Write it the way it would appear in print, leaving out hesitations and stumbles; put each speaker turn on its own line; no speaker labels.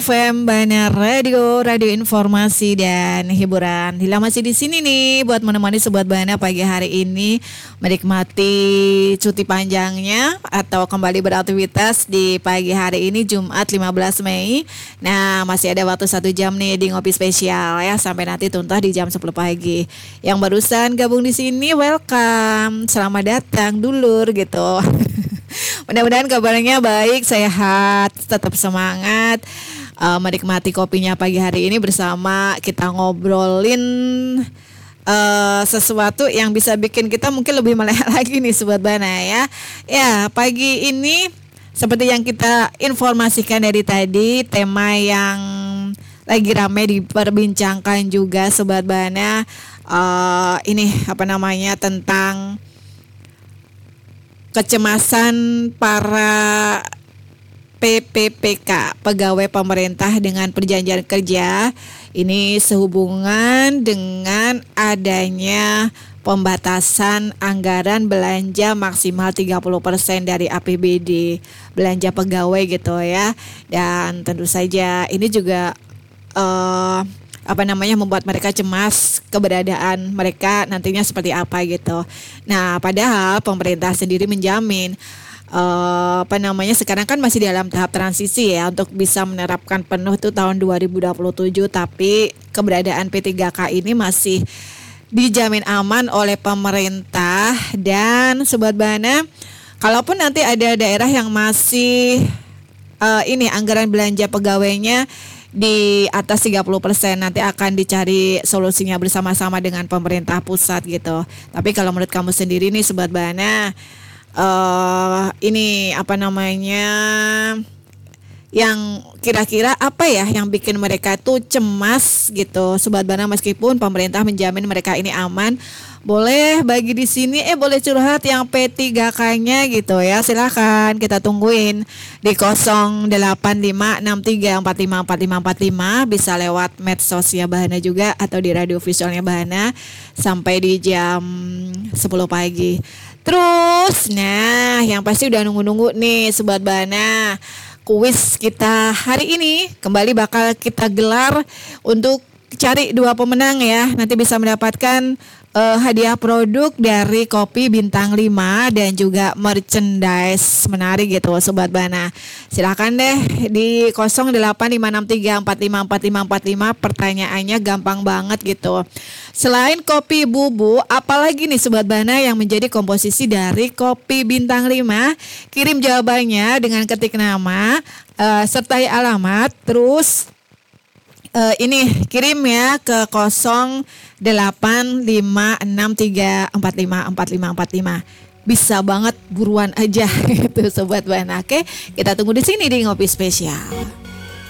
FM Bana Radio, radio informasi dan hiburan. Hila masih di sini nih buat menemani Sobat Bana pagi hari ini menikmati cuti panjangnya atau kembali beraktivitas di pagi hari ini Jumat 15 Mei. Nah, masih ada waktu 1 jam nih di ngopi spesial ya sampai nanti tuntas di jam 10 pagi. Yang barusan gabung di sini welcome. Selamat datang dulur gitu. Mudah-mudahan kabarnya baik, sehat, tetap semangat. Menikmati kopinya pagi hari ini bersama kita ngobrolin sesuatu yang bisa bikin kita mungkin lebih melek lagi nih Sobat Bana ya. Ya, pagi ini seperti yang kita informasikan dari tadi, tema yang lagi ramai diperbincangkan juga Sobat Bana, tentang kecemasan para PPPK, pegawai pemerintah dengan perjanjian kerja. Ini sehubungan dengan adanya pembatasan anggaran belanja maksimal 30% dari APBD belanja pegawai gitu ya. Dan tentu saja ini juga membuat mereka cemas keberadaan mereka nantinya seperti apa gitu. Nah, padahal pemerintah sendiri menjamin sekarang kan masih dalam tahap transisi ya untuk bisa menerapkan penuh itu tahun 2027, tapi keberadaan P3K ini masih dijamin aman oleh pemerintah. Dan Sobat Bana, kalaupun nanti ada daerah yang masih anggaran belanja pegawainya di atas 30%, nanti akan dicari solusinya bersama-sama dengan pemerintah pusat gitu. Tapi kalau menurut kamu sendiri nih Sobat Bana, yang kira-kira apa ya yang bikin mereka tuh cemas gitu Sobat Bana, meskipun pemerintah menjamin mereka ini aman. Boleh bagi di sini, boleh curhat yang P3K-nya gitu ya. Silakan kita tungguin di 085634545545, bisa lewat medsosnya Bahana juga atau di radio visualnya Bahana sampai di jam 10 pagi. Terus, nah yang pasti udah nunggu-nunggu nih Sobat Bana, kuis kita hari ini kembali bakal kita gelar untuk cari 2 pemenang ya. Nanti bisa mendapatkan hadiah produk dari Kopi Bintang 5 dan juga merchandise menarik gitu Sobat Bana. Silakan deh di 085634545545. Pertanyaannya gampang banget gitu. Selain kopi bubuk, apalagi nih Sobat Bana yang menjadi komposisi dari Kopi Bintang 5? Kirim jawabannya dengan ketik nama, sertai alamat, terus kirim ya ke 085634545545. Bisa banget, buruan aja gitu Sobat Bana. Oke, kita tunggu di sini di Ngopi Spesial.